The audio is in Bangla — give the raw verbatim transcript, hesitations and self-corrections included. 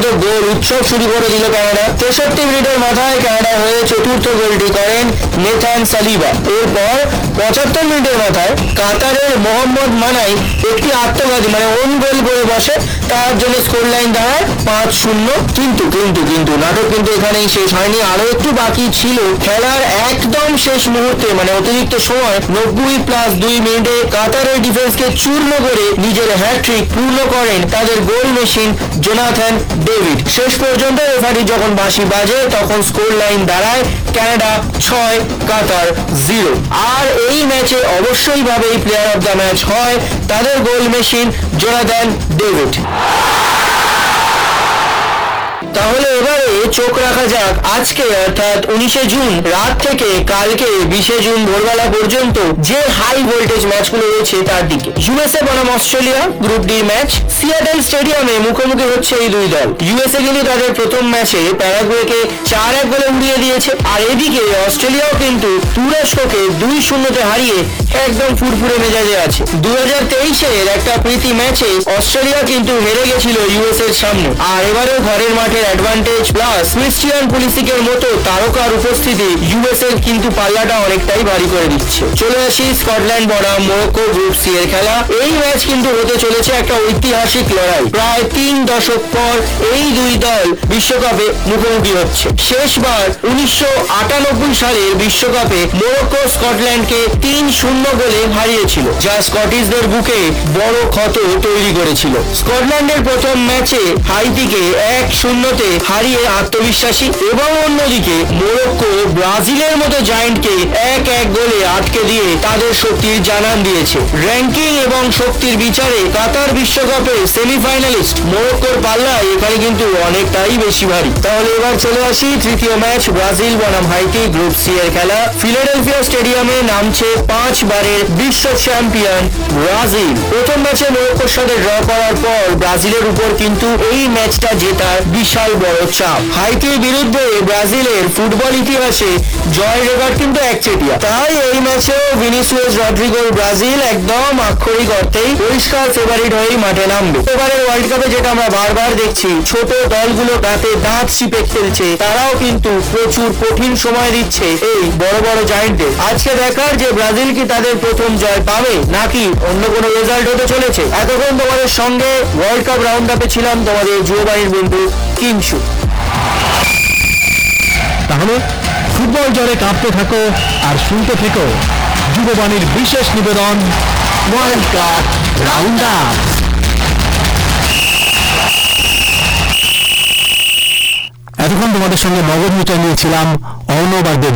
রীতিমতো গোল উৎসব শুরু করে দিল কানাডা। তেষট্টি মিনিটের মাথায় কানাডা হয়ে চতুর্থ গোলটি করেন নেথান সালিবা। এরপর পঁচাত্তর মিনিটের মাথায় কাতারের মোহাম্মদ মানাই একটি আত্মঘাতী মানে ওন গোল করে বসে, তার জন্য স্কোর লাইন দাঁড়ায় পাঁচ শূন্য। কিন্তু কিন্তু কিন্তু নাটক কিন্তু এখানেই শেষ হয়নি, আরো একটু বাকি ছিল। খেলার একদম শেষ মুহূর্তে মানে অতিরিক্ত সময় নব্বই প্লাস দুই মিনিটে কাতারের ডিফেন্সকে চূর্ণ করে নিজের হ্যাট্রিক পূর্ণ করেন তাদের গোল মেশিন জোনাথন ডেভিড। শেষ পর্যন্ত রেফারি যখন বাঁশি বাজে তখন স্কোর লাইন দাঁড়ায় কানাডা ছয় কাতার জিরো। আর এই ম্যাচে অবশ্যই ভাবে প্লেয়ার অফ দ্য ম্যাচ হয় তাদের গোল মেশিন জোনাথন ডেভিড। তাহলে এবারে চোখ রাখা যাক আজকে অর্থাৎ উনিশে জুন রাত থেকে কালকে বিশে জুন ভোরবেলা পর্যন্ত যে হাই ভোল্টেজ ম্যাচগুলো রয়েছে তার দিকে। ইউএসএ বনাম Australia group D match, Seattle স্টেডিয়ামে মুখোমুখি হচ্ছে এই দুই দল। ইউএসএ কিন্তু তাদের প্রথম ম্যাচে প্যারাগুয়েকে চার এক গোলে উড়িয়ে দিয়েছে, আর এদিকে অস্ট্রেলিয়াও কিন্তু তুরস্ককে দুই শূন্যতে হারিয়ে একদম ফুরফুরে মেজাজে আছে। দুই হাজার তেইশের একটা প্রীতি ম্যাচে অস্ট্রেলিয়া কিন্তু হেরে গেছিল ইউএসএ এর সামনে, আর এবারেও ঘরের মাঠে অ্যাডভান্টেজ প্লাস ক্রিস্টিয়ান পুলিসিকের মতো তারকার উপস্থিতি ইউএসএ কিন্তু পাল্লাটা অনেকটাই ভারী করে দিচ্ছে। চলে আসি স্কটল্যান্ড বনাম মরক্কো গ্রুপ সি এর খেলা। এই ম্যাচ কিন্তু হতে চলেছে একটা ঐতিহাসিক লড়াই। প্রায় তিন দশক পর এই দুই দল বিশ্বকাপে মুখোমুখি হচ্ছে। শেষবার উনিশশো আটানব্বই সালের বিশ্বকাপে মরক্কো স্কটল্যান্ডকে তিন শূন্য গোলে হারিয়েছিল, যা স্কটিশদের বুকে বড় ক্ষত তৈরি করেছিল। স্কটল্যান্ডের প্রথম ম্যাচে হাইতিকে এক শূন্যতে হারিয়ে আত্মবিশ্বাসী, এবং অন্যদিকে মরক্কো ব্রাজিলের মতো জায়ান্টকে এক এক গোলে আটকে দিয়ে তাদের শক্তির জানান দিয়েছে। র্যাঙ্কিং এবং শক্তির বিচারে কাতার বিশ্বকাপের সেমিফাইনালিস্ট মরক্কোর পাল্লায় এখানে কিন্তু অনেকটাই বেশি ভারী। তাহলে এবার চলে আসি তৃতীয় ম্যাচ, ব্রাজিল বনাম হাইতি গ্রুপ সি এর খেলা। ফিলাডেলফিয়া স্টেডিয়ামে নামছে পাঁচ বারের বিশ্ব চ্যাম্পিয়ন ব্রাজিল। প্রথম ম্যাচে মরক্কোর সাথে ড্র করার পর ব্রাজিলের উপর কিন্তু এই ম্যাচটা জেতার বিশাল বড় চাপ। হাইতির বিরুদ্ধে ব্রাজিলের ফুটবল ইতিহাসে জয় রেকর্ড কিন্তু একচেটিয়া, তাই এই ম্যাচেও ভিনিসিয়াস রদ্রিগোর ব্রাজিল একদম আক্ষরিক অর্থেই পরিষ্কার ফেভারিট হয়েই মাঠে নামবে। এবারের ওয়ার্ল্ড কাপে যেটা আমরা বারবার দেখছি, ছোট দলগুলো দাঁতে দাঁত চিপে খেলছে, তারাও কিন্তু প্রচুর কঠিন সময় দিচ্ছে এই বড় বড় জায়ান্টদের। আজকে দেখার যে ব্রাজিল কি তাদের প্রথম জয় পাবে নাকি অন্য কোনো রেজাল্ট হতে চলেছে। এতক্ষণ তোমাদের সঙ্গে ওয়ার্ল্ড কাপ রাউন্ড আপে ছিলাম তোমাদের যুববাণীর বন্ধু কিংশু। তাহলে ফুটবল জ্বরে কাঁপতে থাকো আর শুনতে থেকো যুববাণীর বিশেষ নিবেদন ওয়ার্ল্ড কাপ রাউন্ড আপ। এতক্ষণ তোমাদের সঙ্গে নগদ মিটার নিয়েছিলাম অর্ণব আর দেব।